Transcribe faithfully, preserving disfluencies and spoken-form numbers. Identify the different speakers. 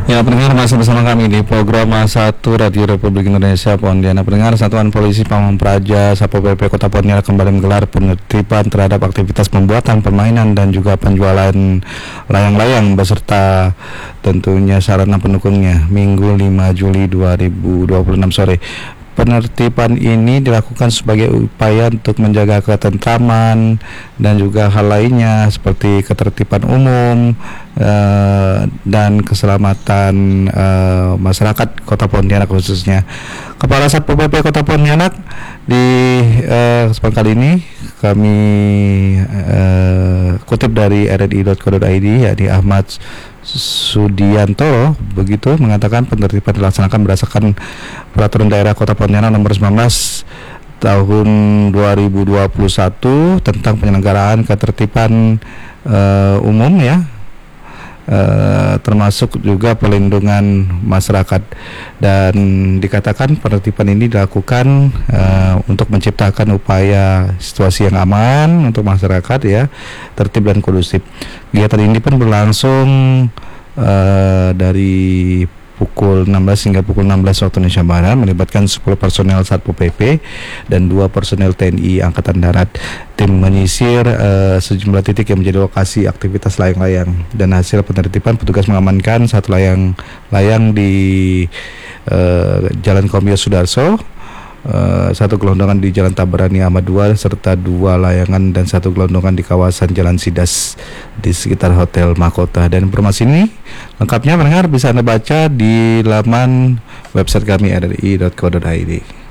Speaker 1: Ya, pendengar, masih bersama kami di program satu Radio Republik Indonesia Pontianak. Pendengar, Satuan Polisi Pamong Praja Satpol P P Kota Pontianak kembali menggelar penertiban terhadap aktivitas pembuatan, permainan dan juga penjualan layang-layang beserta tentunya sarana pendukungnya Minggu lima Juli dua ribu dua puluh enam sore. Penertiban ini dilakukan sebagai upaya untuk menjaga ketentraman dan juga hal lainnya seperti ketertiban umum eh, dan keselamatan eh, masyarakat Kota Pontianak khususnya. Kepala Satpol P P Kota Pontianak di eh, kesempatan kali ini kami eh, kutip dari r r i dot co dot i d, yakni Ahmad Sudianto begitu mengatakan penertiban dilaksanakan berdasarkan Peraturan Daerah Kota Pontianak nomor sembilan belas tahun dua ribu dua puluh satu tentang penyelenggaraan ketertiban uh, umum ya, uh, termasuk juga pelindungan masyarakat, dan dikatakan penertiban ini dilakukan uh, untuk menciptakan upaya situasi yang aman untuk masyarakat ya, tertib dan kondusif. Kegiatan ini pun berlangsung uh, dari pukul enam belas hingga pukul enam belas waktu Indonesia Barat, melibatkan sepuluh personel Satpol P P dan dua personel T N I Angkatan Darat. Tim menyisir uh, sejumlah titik yang menjadi lokasi aktivitas layang-layang, dan hasil penertiban petugas mengamankan satu layang-layang di uh, Jalan Komio Sudarso, Uh, satu gelondongan di Jalan Tabarani Ahmad dua, serta dua layangan dan satu gelondongan di kawasan Jalan Sidas di sekitar Hotel Mahkota. Dan informasi ini lengkapnya pendengar bisa Anda baca di laman website kami r r i dot co dot i d.